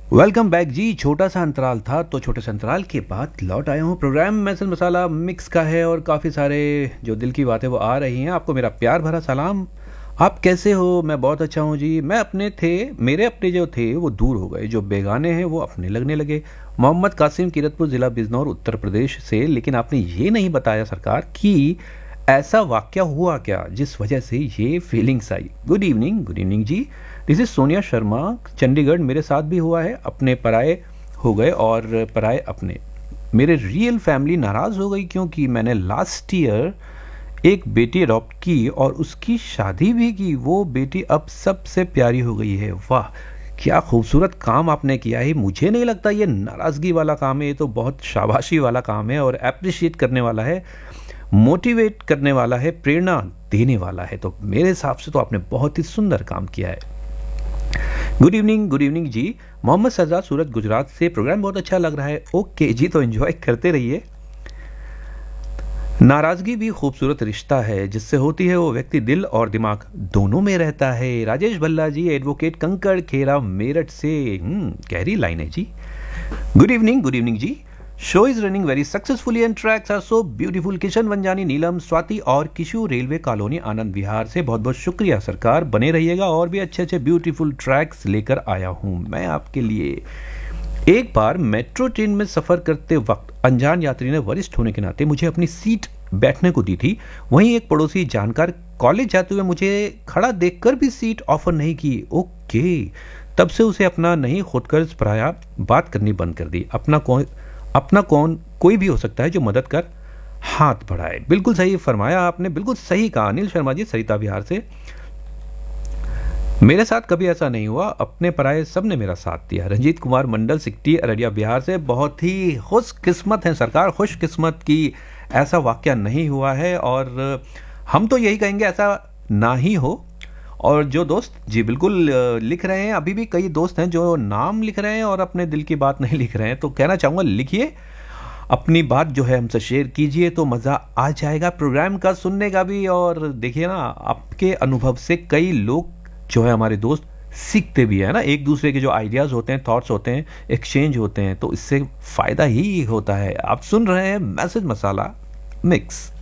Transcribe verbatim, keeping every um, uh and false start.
Welcome back जी। छोटा सा अंतराल था तो छोटे से अंतराल के बाद लौट आया हूँ। प्रोग्राम मैसेज मसाला मिक्स का है और काफ़ी सारे जो दिल की बातें वो आ रही हैं। आपको मेरा प्यार भरा सलाम। आप कैसे हो? मैं बहुत अच्छा हूँ जी। मैं अपने थे मेरे अपने जो थे वो दूर हो गए, जो बेगाने हैं वो अपने लगने लगे। मोहम्मद कासिम, कीरतपुर ज़िला बिजनौर, उत्तर प्रदेश से। लेकिन आपने ये नहीं बताया सरकार कि ऐसा वाक़या हुआ क्या जिस वजह से ये feelings I. Good evening. Good evening ji. This is Sonia Sharma, Chandigarh. मेरे साथ भी हुआ है, अपने पराए हो गए और पराए अपने। मेरे रियल फैमिली नाराज़ हो गई क्योंकि मैंने लास्ट ईयर एक बेटी अडॉप्ट की और उसकी शादी भी की। वो बेटी अब सबसे प्यारी हो गई है। वाह, क्या खूबसूरत काम आपने किया है। मुझे नहीं लगता ये नाराज़गी वाला काम है, ये तो बहुत शाबाशी वाला काम है और अप्रिशिएट करने वाला है, मोटिवेट करने वाला है, प्रेरणा देने वाला है। तो मेरे हिसाब से तो आपने बहुत ही सुंदर काम किया है। Good evening. गुड इवनिंग जी। मोहम्मद सज्जाद, सूरत, गुजरात से। प्रोग्राम बहुत अच्छा लग रहा है। ओके जी, तो एंजॉय करते रहिए। नाराज़गी भी खूबसूरत रिश्ता है, जिससे होती है वो व्यक्ति दिल और दिमाग दोनों में रहता है। राजेश भल्ला जी, एडवोकेट, कंकड़ खेरा, मेरठ से। हम्म गहरी लाइन है जी। Good evening. Good evening ji. Show is running very successfully and tracks are so beautiful. Kishan Vanjani, नीलम, स्वाति और किशु, रेलवे कॉलोनी, आनंद विहार से। बहुत बहुत शुक्रिया सरकार, बने रहिएगा। और भी अच्छे अच्छे ब्यूटीफुल ट्रैक्स लेकर आया हूँ मैं आपके लिए। एक बार मेट्रो ट्रेन में सफ़र करते वक्त अनजान यात्री ने वरिष्ठ होने के नाते मुझे अपनी सीट बैठने को दी थी। वहीं एक पड़ोसी जानकार कॉलेज जाते हुए मुझे खड़ा देखकर भी सीट ऑफर नहीं की। ओके, तब से उसे अपना नहीं खुद कर्ज पराया बात करनी बंद कर दी। अपना कौन अपना कौन कोई भी हो सकता है जो मदद कर हाथ बढ़ाए। बिल्कुल सही फरमाया आपने, बिल्कुल सही कहा। अनिल शर्मा जी, सरिता बिहार से। मेरे साथ कभी ऐसा नहीं हुआ, अपने पराये सब ने मेरा साथ दिया। रंजीत कुमार मंडल, सिकटी, अररिया, बिहार से। बहुत ही खुशकिस्मत हैं सरकार, खुशकिस्मत की ऐसा वाकया नहीं हुआ है और हम तो यही कहेंगे ऐसा ना ही हो। और जो दोस्त जी बिल्कुल लिख रहे हैं, अभी भी कई दोस्त हैं जो नाम लिख रहे हैं और अपने दिल की बात नहीं लिख रहे हैं, तो कहना चाहूँगा लिखिए, अपनी बात जो है हमसे शेयर कीजिए तो मज़ा आ जाएगा प्रोग्राम का सुनने का भी। और देखिए ना, आपके अनुभव से कई लोग जो है हमारे दोस्त सीखते भी है ना, एक दूसरे के जो आइडियाज़ होते हैं, थॉट्स होते हैं, एक्सचेंज होते हैं, तो इससे फ़ायदा ही होता है। आप सुन रहे हैं मैसेज मसाला मिक्स।